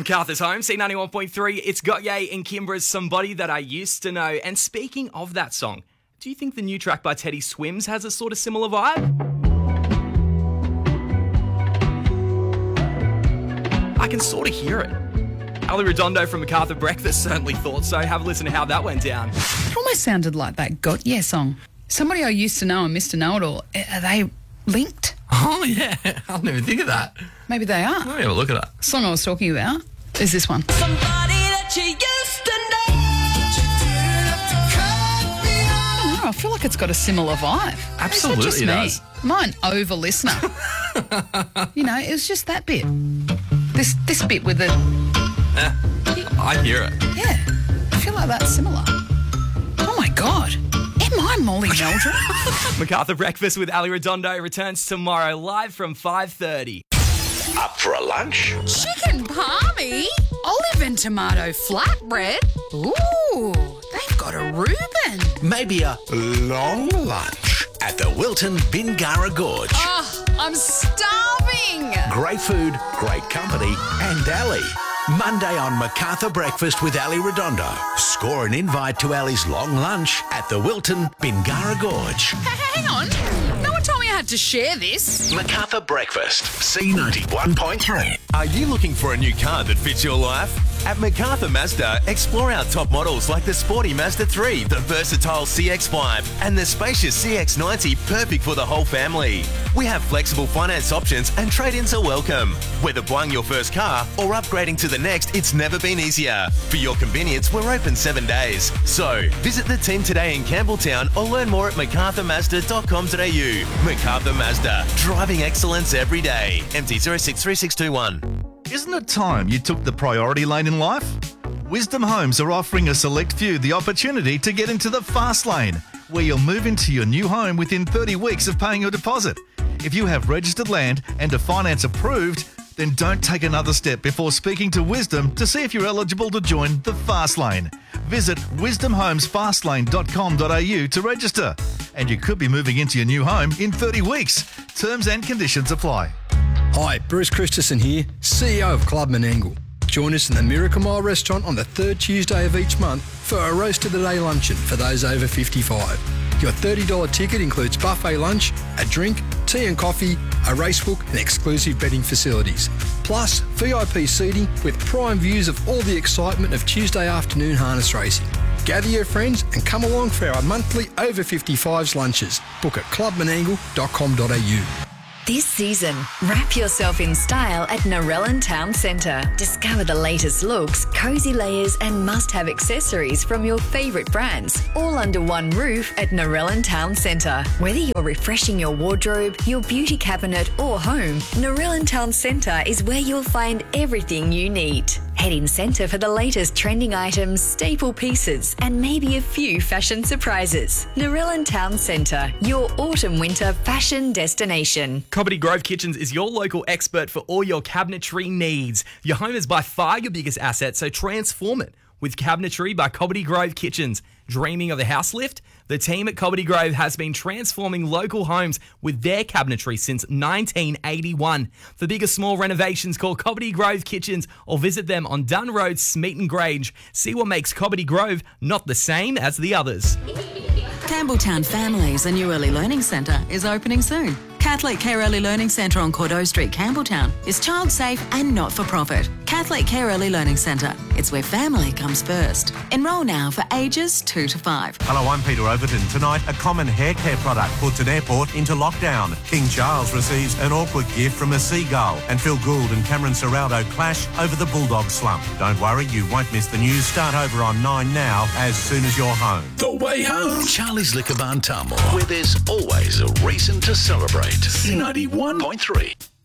Macarthur's home, C91.3. It's Got Ye and Kimbra's Somebody That I Used to Know. And speaking of that song, do you think the new track by Teddy Swims has a sort of similar vibe? I can sort of hear it. Ali Redondo from Macarthur Breakfast certainly thought so. Have a listen to how that went down. It almost sounded like that Got Ye song. Somebody I used to know and Mr. Know-It-All, are they linked? Oh, yeah. I didn't even think of that. Maybe they are. Let me have a look at that. The song I was talking about is this one. Somebody that you used to I don't know, I feel like it's got a similar vibe. Absolutely Is that just does. me? Am I an over-listener? It was just that bit. This bit with the... I hear it. Yeah, I feel like that's similar. Oh, my God. Am I Molly Meldrum? Macarthur Breakfast with Ali Redondo returns tomorrow live from 5:30. Up for a lunch? Chicken palmy, olive and tomato flatbread. Ooh, they've got a Reuben. Maybe a long lunch at the Wilton Bingara Gorge. Oh, I'm starving. Great food, great company, and Ali. Monday on Macarthur Breakfast with Ali Redondo. Score an invite to Ali's long lunch at the Wilton Bingara Gorge. Hang on. No one told me I had to share this. Macarthur Breakfast, C91.3. Are you looking for a new car that fits your life? At Macarthur Mazda, explore our top models like the sporty Mazda 3, the versatile CX-5, and the spacious CX-90, perfect for the whole family. We have flexible finance options and trade-ins are welcome. Whether buying your first car or upgrading to the next, it's never been easier. For your convenience, we're open 7 days. So, visit the team today in Campbelltown or learn more at macarthurmazda.com.au. Macarthur Mazda, driving excellence every day. MT063621. Isn't it time you took the priority lane in life? Wisdom Homes are offering a select few the opportunity to get into the fast lane, where you'll move into your new home within 30 weeks of paying your deposit. If you have registered land and are finance approved, then don't take another step before speaking to Wisdom to see if you're eligible to join the fast lane. Visit wisdomhomesfastlane.com.au to register, and you could be moving into your new home in 30 weeks. Terms and conditions apply. Hi, Bruce Christensen here, CEO of Club Menangle. Join us in the Miracle Mile restaurant on the third Tuesday of each month for a roast of the day luncheon for those over 55. Your $30 ticket includes buffet lunch, a drink, tea and coffee, a racebook and exclusive betting facilities. Plus, VIP seating with prime views of all the excitement of Tuesday afternoon harness racing. Gather your friends and come along for our monthly over 55s lunches. Book at clubmenangle.com.au. This season, wrap yourself in style at Narellan Town Centre. Discover the latest looks, cosy layers and must-have accessories from your favourite brands, all under one roof at Narellan Town Centre. Whether you're refreshing your wardrobe, your beauty cabinet or home, Narellan Town Centre is where you'll find everything you need. Head in centre for the latest trending items, staple pieces and maybe a few fashion surprises. Narellan Town Centre, your autumn-winter fashion destination. Cobbitty Grove Kitchens is your local expert for all your cabinetry needs. Your home is by far your biggest asset, so transform it with cabinetry by Cobbitty Grove Kitchens. Dreaming of a house lift? The team at Cobbitty Grove has been transforming local homes with their cabinetry since 1981. For big or small renovations, call Cobbitty Grove Kitchens or visit them on Dunn Road, Smeaton Grange. See what makes Cobbitty Grove not the same as the others. Campbelltown Families, a new early learning centre, is opening soon. Catholic Care Early Learning Centre on Cordeaux Street, Campbelltown is child safe and not-for-profit. Catholic Care Early Learning Centre. It's where family comes first. Enrol now for ages 2 to 5. Hello, I'm Peter Overton. Tonight, a common hair care product puts an airport into lockdown. King Charles receives an awkward gift from a seagull, and Phil Gould and Cameron Serraldo clash over the Bulldog slump. Don't worry, you won't miss the news. Start over on 9 now, as soon as you're home. The way home. Charlie's Liquor Barn Tullamore, where there's always a reason to celebrate. C91.3.